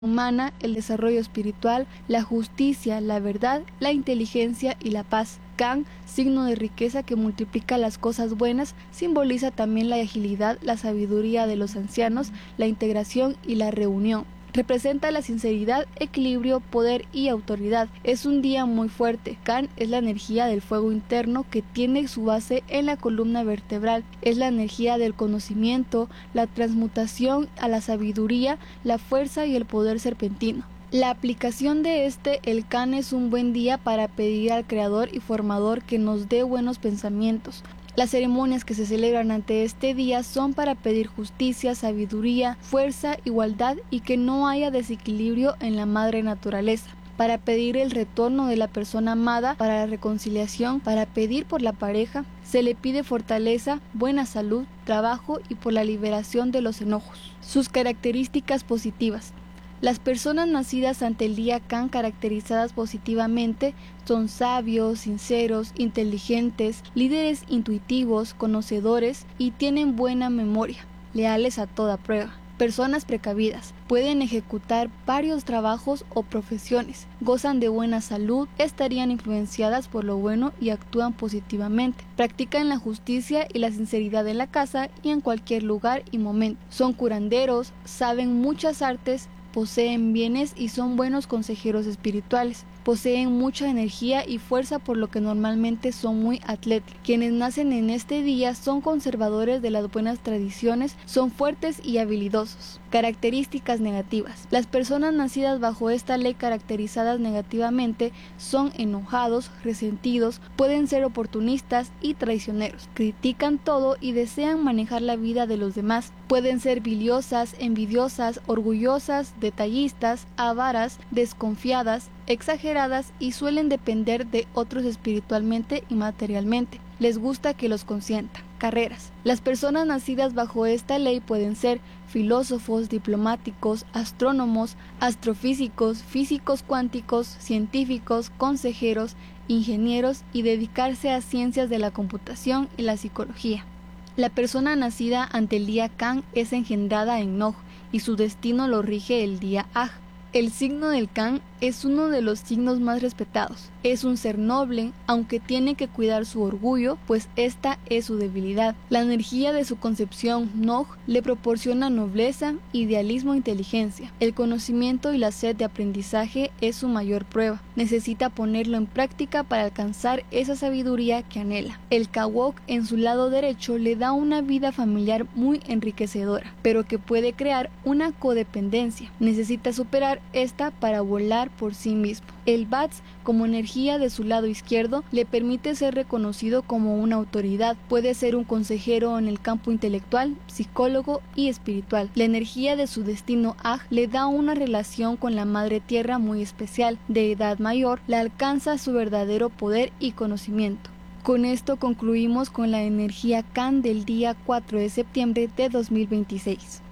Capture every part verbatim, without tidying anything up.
humana, el desarrollo espiritual, la justicia, la verdad, la inteligencia y la paz. Kan, signo de riqueza que multiplica las cosas buenas, simboliza también la agilidad, la sabiduría de los ancianos, la integración y la reunión. Representa la sinceridad, equilibrio, poder y autoridad. Es un día muy fuerte. Kan es la energía del fuego interno que tiene su base en la columna vertebral. Es la energía del conocimiento, la transmutación a la sabiduría, la fuerza y el poder serpentino. La aplicación de este, el Kan, es un buen día para pedir al Creador y Formador que nos dé buenos pensamientos. Las ceremonias que se celebran ante este día son para pedir justicia, sabiduría, fuerza, igualdad y que no haya desequilibrio en la madre naturaleza. Para pedir el retorno de la persona amada, para la reconciliación, para pedir por la pareja, se le pide fortaleza, buena salud, trabajo y por la liberación de los enojos. Sus características positivas. Las personas nacidas ante el día Kan caracterizadas positivamente son sabios, sinceros, inteligentes, líderes intuitivos, conocedores y tienen buena memoria, leales a toda prueba. Personas precavidas, pueden ejecutar varios trabajos o profesiones, gozan de buena salud, estarían influenciadas por lo bueno y actúan positivamente. Practican la justicia y la sinceridad en la casa y en cualquier lugar y momento. Son curanderos, saben muchas artes, poseen bienes y son buenos consejeros espirituales. Poseen mucha energía y fuerza, por lo que normalmente son muy atléticos. Quienes nacen en este día son conservadores de las buenas tradiciones, son fuertes y habilidosos. Características negativas. Las personas nacidas bajo esta ley caracterizadas negativamente son enojados, resentidos, pueden ser oportunistas y traicioneros. Critican todo y desean manejar la vida de los demás. Pueden ser biliosas, envidiosas, orgullosas, detallistas, avaras, desconfiadas, exageradas y suelen depender de otros espiritualmente y materialmente. Les gusta que los consientan. Carreras. Las personas nacidas bajo esta ley pueden ser filósofos, diplomáticos, astrónomos, astrofísicos, físicos cuánticos, científicos, consejeros, ingenieros y dedicarse a ciencias de la computación y la psicología. La persona nacida ante el día Kan es engendrada en Noj y su destino lo rige el día Aj. El signo del Kan es uno de los signos más respetados. Es un ser noble, aunque tiene que cuidar su orgullo, pues esta es su debilidad. La energía de su concepción, Noj, le proporciona nobleza, idealismo e inteligencia. El conocimiento y la sed de aprendizaje es su mayor prueba. Necesita ponerlo en práctica para alcanzar esa sabiduría que anhela. El Kawok, en su lado derecho, le da una vida familiar muy enriquecedora, pero que puede crear una codependencia. Necesita superar esta para volar por sí mismo. El Bats, como energía de su lado izquierdo, le permite ser reconocido como una autoridad. Puede ser un consejero en el campo intelectual, psicólogo y espiritual. La energía de su destino Aj le da una relación con la Madre Tierra muy especial. De edad mayor, la alcanza su verdadero poder y conocimiento. Con esto concluimos con la energía Kan del día cuatro de septiembre de dos mil veintiséis.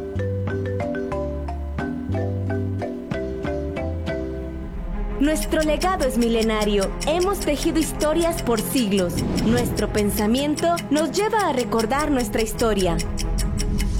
Nuestro legado es milenario. Hemos tejido historias por siglos. Nuestro pensamiento nos lleva a recordar nuestra historia.